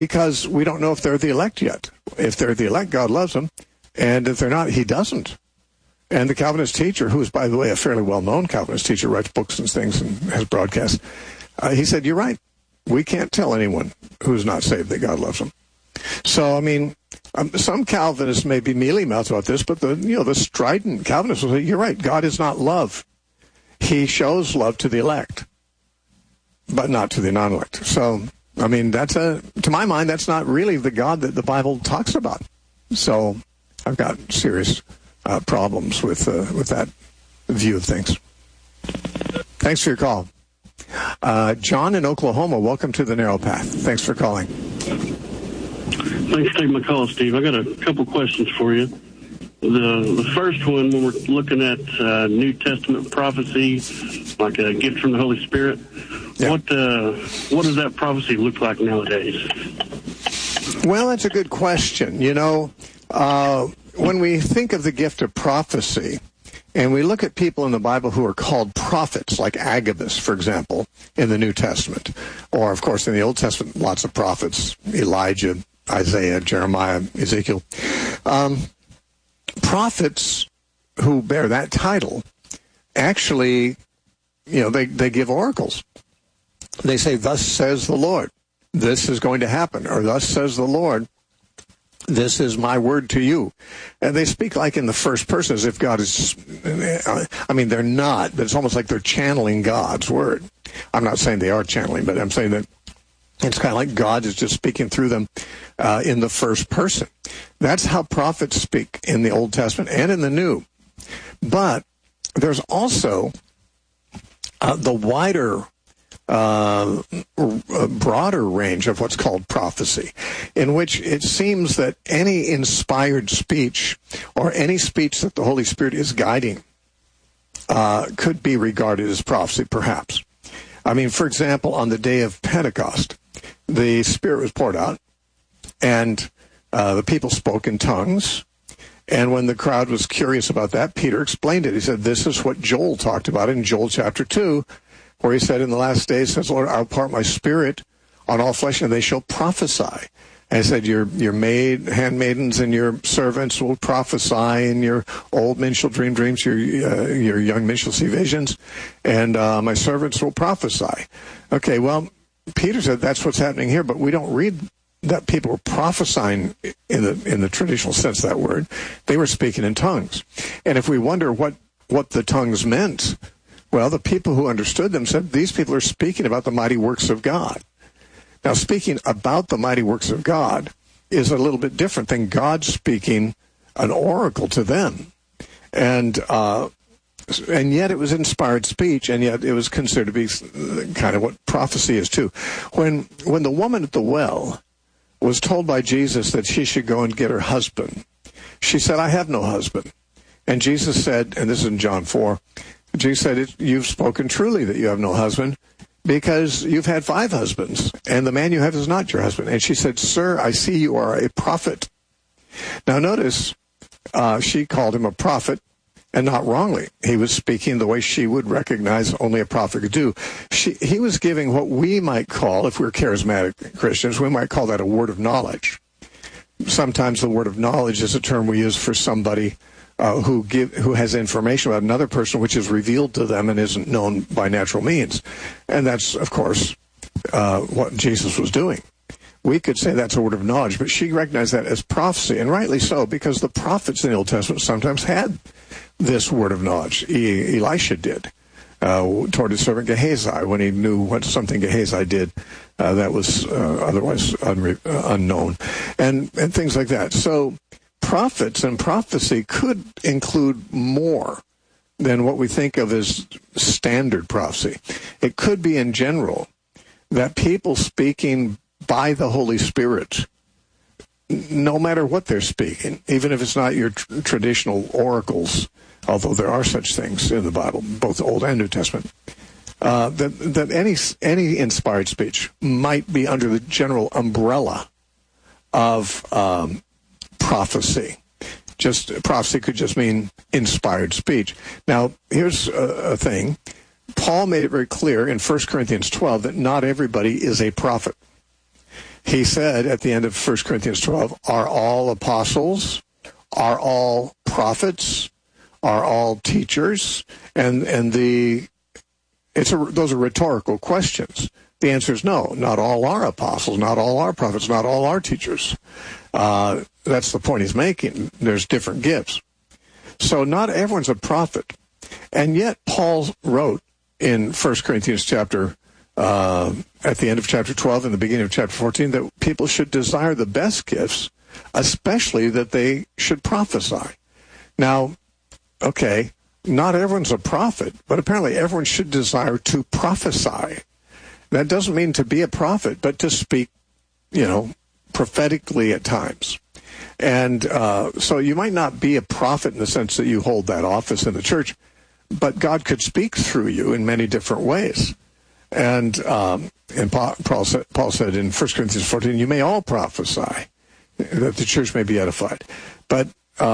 because we don't know if they're the elect yet. If they're the elect, God loves them, and if they're not, he doesn't. And the Calvinist teacher, who is, by the way, a fairly well-known Calvinist teacher, writes books and things and has broadcasts, he said, you're right. We can't tell anyone who's not saved that God loves them. So, I mean, some Calvinists may be mealy-mouthed about this, but the strident Calvinists will say, you're right, God is not love. He shows love to the elect, but not to the non-elect. So, I mean, to my mind, that's not really the God that the Bible talks about. So, I've got serious problems with that view of things. Thanks for your call. John in Oklahoma, welcome to the Narrow Path. Thanks for calling. Thanks for taking my call, Steve. I got a couple questions for you. The first one, when we're looking at New Testament prophecy, like a gift from the Holy Spirit, what does that prophecy look like nowadays? Well, that's a good question. When we think of the gift of prophecy, and we look at people in the Bible who are called prophets, like Agabus, for example, in the New Testament, or, of course, in the Old Testament, lots of prophets, Elijah, Isaiah, Jeremiah, Ezekiel. Prophets who bear that title actually, they give oracles. They say, thus says the Lord, this is going to happen, or thus says the Lord, this is my word to you. And they speak like in the first person, as if God is, they're not, but it's almost like they're channeling God's word. I'm not saying they are channeling, but I'm saying that it's kind of like God is just speaking through them in the first person. That's how prophets speak in the Old Testament and in the New. But there's also the wider, broader range of what's called prophecy, in which it seems that any inspired speech or any speech that the Holy Spirit is guiding could be regarded as prophecy, perhaps. I mean, for example, on the day of Pentecost, the Spirit was poured out, and the people spoke in tongues. And when the crowd was curious about that, Peter explained it. He said, this is what Joel talked about in Joel chapter 2, where he said, in the last days, says, Lord, I'll pour my Spirit on all flesh, and they shall prophesy. And he said, your handmaidens and your servants will prophesy, and your old men shall dream dreams, your young men shall see visions, and my servants will prophesy. Okay, well, Peter said that's what's happening here, but we don't read that people were prophesying in the traditional sense of that word. They were speaking in tongues. And if we wonder what the tongues meant, well, the people who understood them said these people are speaking about the mighty works of God. Now, speaking about the mighty works of God is a little bit different than God speaking an oracle to them. And yet it was inspired speech, and yet it was considered to be kind of what prophecy is too. When the woman at the well was told by Jesus that she should go and get her husband, she said, I have no husband. And Jesus said, and this is in John 4, Jesus said, you've spoken truly that you have no husband, because you've had 5 husbands, and the man you have is not your husband. And she said, sir, I see you are a prophet. Now notice, she called him a prophet, and not wrongly. He was speaking the way she would recognize only a prophet could do. He was giving what we might call, if we're charismatic Christians, we might call that a word of knowledge. Sometimes the word of knowledge is a term we use for somebody who has information about another person which is revealed to them and isn't known by natural means. And that's, of course, what Jesus was doing. We could say that's a word of knowledge, but she recognized that as prophecy, and rightly so, because the prophets in the Old Testament sometimes had this word of knowledge. Elisha did toward his servant Gehazi when he knew what something Gehazi did that was otherwise unknown, and things like that. So prophets and prophecy could include more than what we think of as standard prophecy. It could be in general that people speaking by the Holy Spirit, no matter what they're speaking, even if it's not your traditional oracles, although there are such things in the Bible, both Old and New Testament, that any inspired speech might be under the general umbrella of prophecy. Just prophecy could just mean inspired speech. Now, here's a thing. Paul made it very clear in 1 Corinthians 12 that not everybody is a prophet. He said at the end of 1 Corinthians 12, are all apostles? Are all prophets? Are all teachers? And those are rhetorical questions. The answer is no. Not all are apostles. Not all are prophets. Not all are teachers. That's the point he's making. There's different gifts. So not everyone's a prophet. And yet Paul wrote in 1 Corinthians chapter, at the end of chapter 12 and the beginning of chapter 14, that people should desire the best gifts, especially that they should prophesy. Now, okay, not everyone's a prophet, but apparently everyone should desire to prophesy. That doesn't mean to be a prophet, but to speak, prophetically at times. And so you might not be a prophet in the sense that you hold that office in the church, but God could speak through you in many different ways. And Paul said in 1 Corinthians 14, you may all prophesy, that the church may be edified. But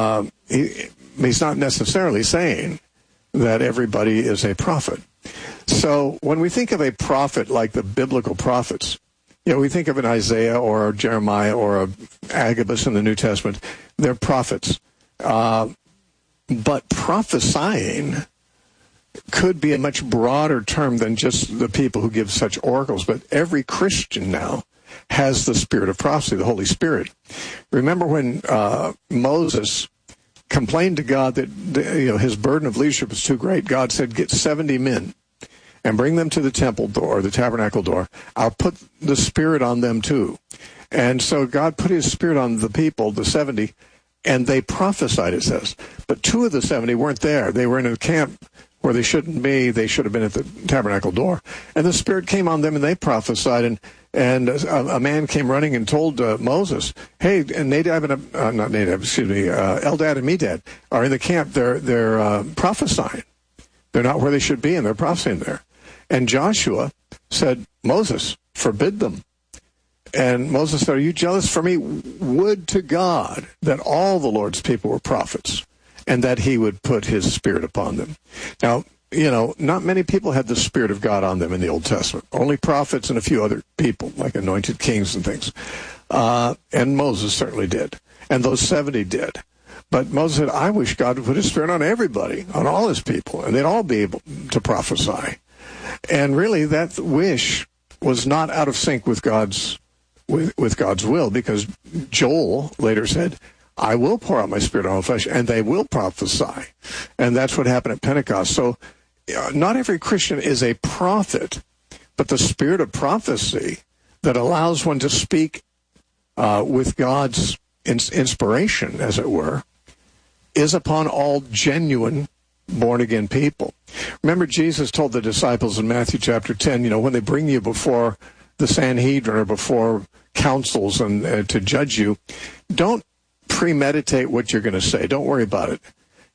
he's not necessarily saying that everybody is a prophet. So when we think of a prophet like the biblical prophets, we think of an Isaiah or a Jeremiah or a Agabus in the New Testament. They're prophets. But prophesying could be a much broader term than just the people who give such oracles. But every Christian now has the spirit of prophecy, the Holy Spirit. Remember when Moses complained to God that his burden of leadership was too great. God said, get 70 men and bring them to the temple door, the tabernacle door. I'll put the Spirit on them too. And so God put his Spirit on the people, the 70, and they prophesied, it says. But 2 of the 70 weren't there. They were in a camp where they shouldn't be. They should have been at the tabernacle door. And the Spirit came on them and they prophesied. And a man came running and told Moses, hey, Eldad and Medad are in the camp. They're prophesying. They're not where they should be, and they're prophesying there. And Joshua said, Moses, forbid them. And Moses said, are you jealous for me? Would to God that all the Lord's people were prophets, and that he would put his Spirit upon them. Now, not many people had the Spirit of God on them in the Old Testament. Only prophets and a few other people, like anointed kings and things. And Moses certainly did. And those 70 did. But Moses said, I wish God would put his Spirit on everybody, on all his people, and they'd all be able to prophesy. And really, that wish was not out of sync with God's will, because Joel later said, I will pour out my Spirit on all flesh, and they will prophesy. And that's what happened at Pentecost. So not every Christian is a prophet, but the spirit of prophecy that allows one to speak with God's inspiration, as it were, is upon all genuine born-again people. Remember, Jesus told the disciples in Matthew chapter 10, when they bring you before the Sanhedrin or before councils and to judge you, don't premeditate what you're going to say. Don't worry about it.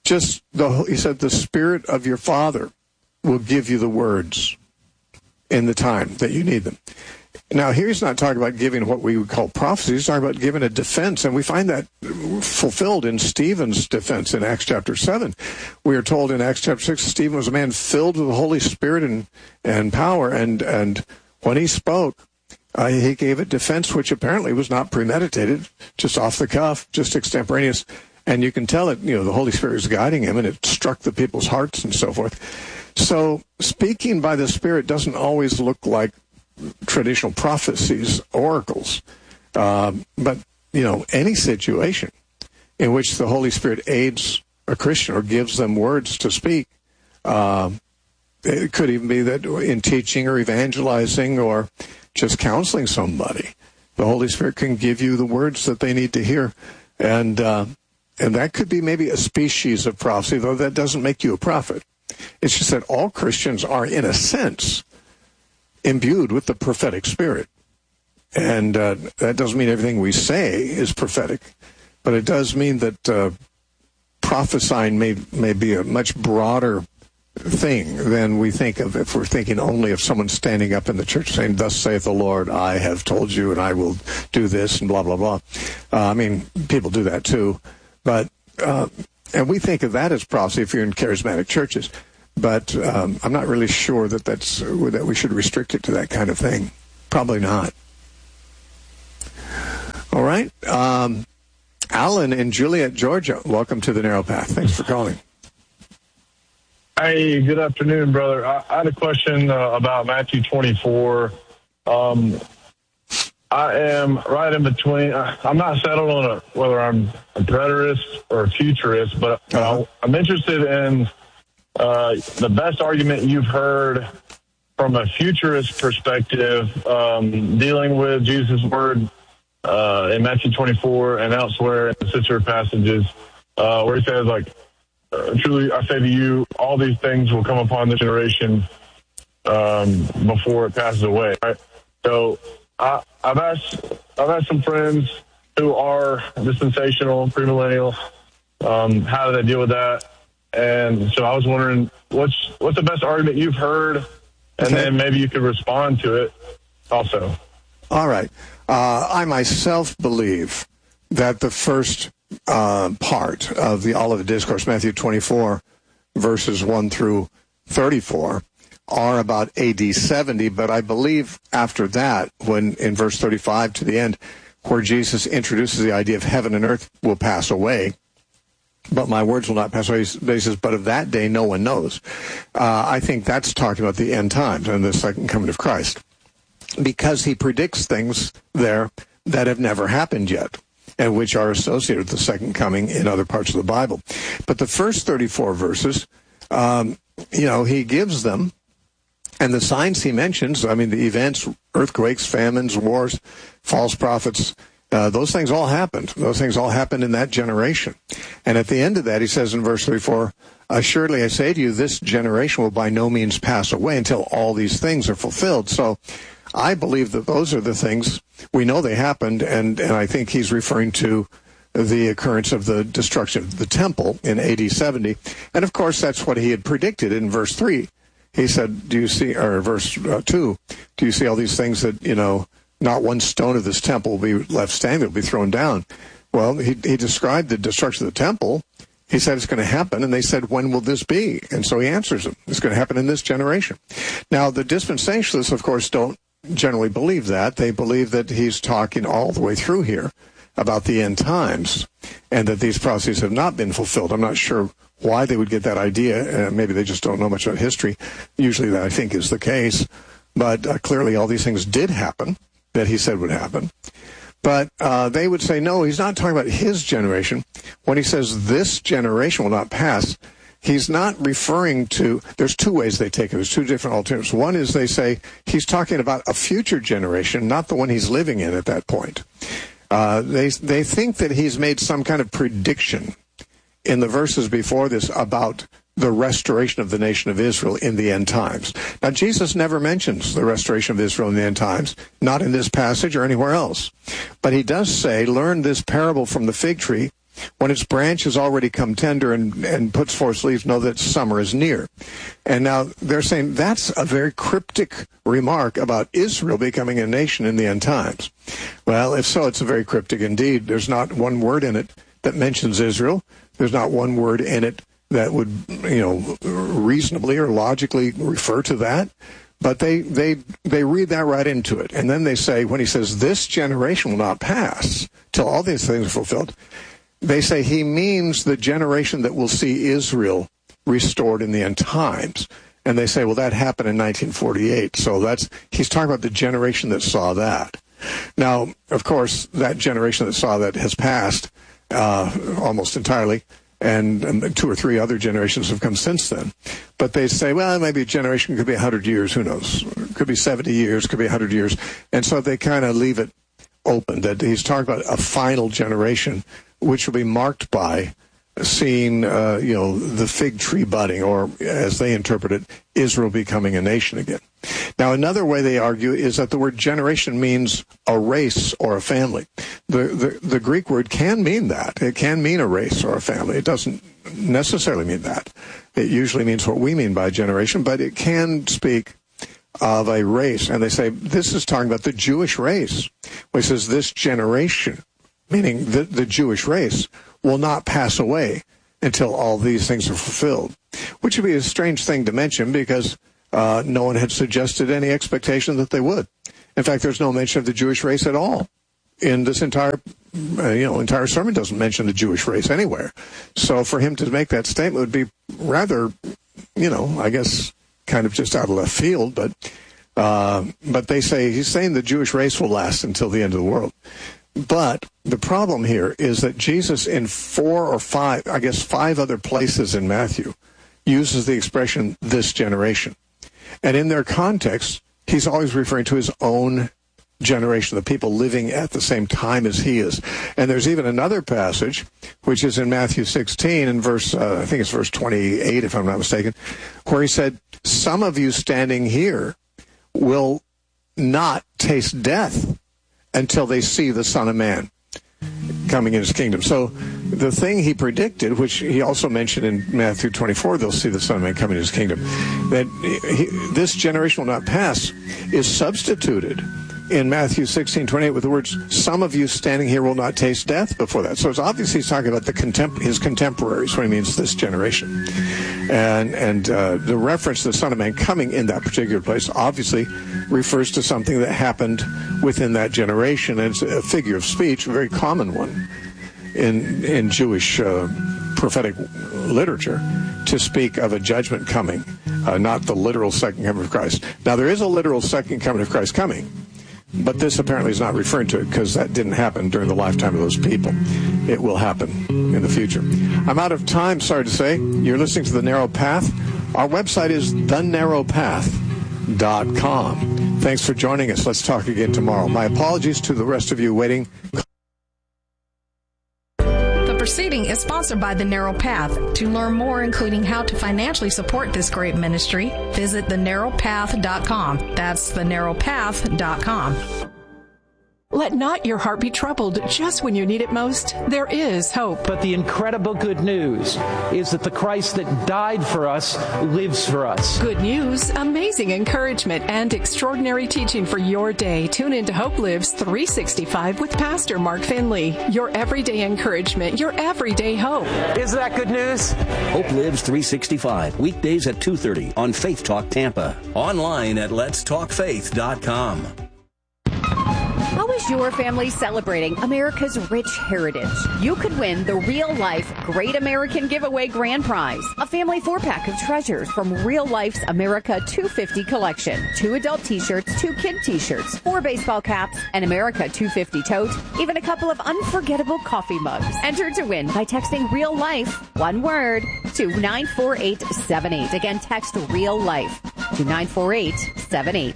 He said, the Spirit of your Father will give you the words in the time that you need them. Now, here he's not talking about giving what we would call prophecy. He's talking about giving a defense, and we find that fulfilled in Stephen's defense in Acts chapter 7. We are told in Acts chapter 6, Stephen was a man filled with the Holy Spirit and power, and when he spoke, he gave a defense which apparently was not premeditated, just off the cuff, just extemporaneous. And you can tell it, the Holy Spirit was guiding him, and it struck the people's hearts and so forth. So speaking by the Spirit doesn't always look like traditional prophecies, oracles. But, any situation in which the Holy Spirit aids a Christian or gives them words to speak, it could even be that in teaching or evangelizing or just counseling somebody, the Holy Spirit can give you the words that they need to hear. And that could be maybe a species of prophecy, though that doesn't make you a prophet. It's just that all Christians are, in a sense, imbued with the prophetic spirit. And that doesn't mean everything we say is prophetic, but it does mean that prophesying may be a much broader thing than we think of if we're thinking only of someone standing up in the church saying, thus saith the Lord, I have told you and I will do this and blah, blah, blah. People do that too. But and we think of that as prophecy if you're in charismatic churches. But I'm not really sure that we should restrict it to that kind of thing. Probably not. All right. Alan in Juliet, Georgia, welcome to the Narrow Path. Thanks for calling. Hey, good afternoon, brother. I had a question about Matthew 24. I am right in between. I'm not settled on whether I'm a preterist or a futurist, but I'm interested in the best argument you've heard from a futurist perspective, dealing with Jesus' word in Matthew 24 and elsewhere in the sister passages, where he says, like, truly, I say to you, all these things will come upon this generation before it passes away. Right? So I've asked some friends who are dispensational, premillennial, how do they deal with that? And so I was wondering, what's the best argument you've heard, and then maybe you could respond to it also. All right. I myself believe that the first part of the Olivet Discourse, Matthew 24, verses 1 through 34, are about AD 70, but I believe after that, when in verse 35 to the end, where Jesus introduces the idea of heaven and earth will pass away, but my words will not pass away, he says, but of that day no one knows. I think that's talking about the end times and the second coming of Christ, because he predicts things there that have never happened yet, and which are associated with the second coming in other parts of the Bible. But the first 34 verses, he gives them, and the signs he mentions, I mean, the events, earthquakes, famines, wars, false prophets, those things all happened. Those things all happened in that generation. And at the end of that, he says in verse 34, assuredly I say to you, this generation will by no means pass away until all these things are fulfilled. So I believe that those are the things, we know they happened, and I think he's referring to the occurrence of the destruction of the temple in AD 70. And of course, that's what he had predicted in verse 3. He said, verse 2, do you see all these things that, not one stone of this temple will be left standing, it will be thrown down. Well, he described the destruction of the temple. He said it's going to happen, and they said, when will this be? And so he answers them. It's going to happen in this generation. Now, the dispensationalists, of course, don't generally believe that. They believe that he's talking all the way through here about the end times, and that these prophecies have not been fulfilled. I'm not sure why they would get that idea. Maybe they just don't know much about history. Usually that, I think, is the case. But clearly all these things did happen that he said would happen. But they would say, no, he's not talking about his generation. When he says this generation will not pass, he's not referring to, there's two ways they take it. There's two different alternatives. One is they say he's talking about a future generation, not the one he's living in at that point. They think that he's made some kind of prediction in the verses before this about the restoration of the nation of Israel in the end times. Now, Jesus never mentions the restoration of Israel in the end times, not in this passage or anywhere else. But he does say, learn this parable from the fig tree. When its branch has already come tender and puts forth leaves, know that summer is near. And now they're saying that's a very cryptic remark about Israel becoming a nation in the end times. Well, if so, it's a very cryptic indeed. There's not one word in it that mentions Israel. There's not one word in it that would, reasonably or logically refer to that. But they read that right into it. And then they say, when he says, this generation will not pass till all these things are fulfilled, they say he means the generation that will see Israel restored in the end times. And they say, well, that happened in 1948. So he's talking about the generation that saw that. Now, of course, that generation that saw that has passed almost entirely, and two or three other generations have come since then. But they say, well, maybe a generation could be 100 years, who knows? It could be 70 years, could be 100 years. And so they kind of leave it open, that he's talking about a final generation, which will be marked by seeing, the fig tree budding, or as they interpret it, Israel becoming a nation again. Now, another way they argue is that the word generation means a race or a family. The Greek word can mean that. It can mean a race or a family. It doesn't necessarily mean that. It usually means what we mean by generation, but it can speak of a race. And they say this is talking about the Jewish race, which says this generation, meaning the Jewish race, will not pass away until all these things are fulfilled, which would be a strange thing to mention because no one had suggested any expectation that they would. In fact, there's no mention of the Jewish race at all in this entire sermon doesn't mention the Jewish race anywhere. So for him to make that statement would be rather, I guess, kind of just out of left field. But they say he's saying the Jewish race will last until the end of the world. But the problem here is that Jesus, in 4 or 5 other places in Matthew, uses the expression "this generation," and in their context, he's always referring to his own generation, the people living at the same time as he is. And there's even another passage, which is in Matthew 16, and verse 28, if I'm not mistaken, where he said, "Some of you standing here will not taste death until they see the Son of Man coming in his kingdom." So the thing he predicted, which he also mentioned in Matthew 24, they'll see the Son of Man coming in his kingdom, that this generation will not pass, is substituted in Matthew 16:28 with the words, "Some of you standing here will not taste death" before that. So it's obviously he's talking about his contemporaries when he means this generation. And the reference to the Son of Man coming in that particular place obviously refers to something that happened within that generation. And it's a figure of speech, a very common one in Jewish prophetic literature, to speak of a judgment coming, not the literal second coming of Christ. Now, there is a literal second coming of Christ coming, but this apparently is not referring to it because that didn't happen during the lifetime of those people. It will happen in the future. I'm out of time, sorry to say. You're listening to The Narrow Path. Our website is thenarrowpath.com. Thanks for joining us. Let's talk again tomorrow. My apologies to the rest of you waiting. The proceeding is sponsored by The Narrow Path. To learn more, including how to financially support this great ministry, visit thenarrowpath.com. That's thenarrowpath.com. Let not your heart be troubled just when you need it most. There is hope. But the incredible good news is that the Christ that died for us lives for us. Good news, amazing encouragement, and extraordinary teaching for your day. Tune into Hope Lives 365 with Pastor Mark Finley. Your everyday encouragement, your everyday hope. Isn't that good news? Hope Lives 365, weekdays at 2:30 on Faith Talk Tampa. Online at letstalkfaith.com. How is your family celebrating America's rich heritage? You could win the Real Life Great American Giveaway Grand Prize, a family 4-pack of treasures from Real Life's America 250 collection. 2 adult t-shirts, 2 kid t-shirts, 4 baseball caps, an America 250 tote, even a couple of unforgettable coffee mugs. Enter to win by texting Real Life, one word, to 94878. Again, text Real Life to 94878.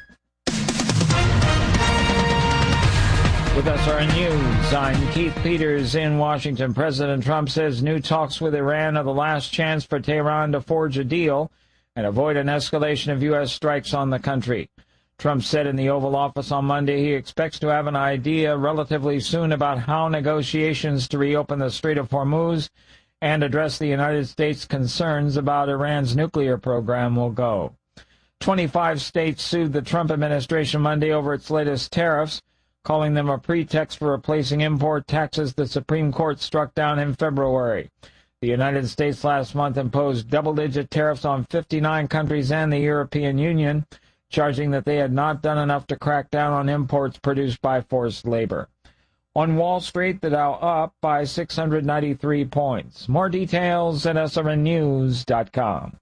With SRN News, I'm Keith Peters in Washington. President Trump says new talks with Iran are the last chance for Tehran to forge a deal and avoid an escalation of U.S. strikes on the country. Trump said in the Oval Office on Monday he expects to have an idea relatively soon about how negotiations to reopen the Strait of Hormuz and address the United States' concerns about Iran's nuclear program will go. 25 states sued the Trump administration Monday over its latest tariffs, calling them a pretext for replacing import taxes the Supreme Court struck down in February. The United States last month imposed double-digit tariffs on 59 countries and the European Union, charging that they had not done enough to crack down on imports produced by forced labor. On Wall Street, the Dow up by 693 points. More details at srnnews.com.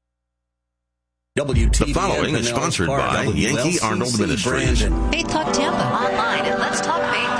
The following is sponsored by Yankee Arnold Ministries. Faith Talk Tampa. Online at letstalkfaith.com.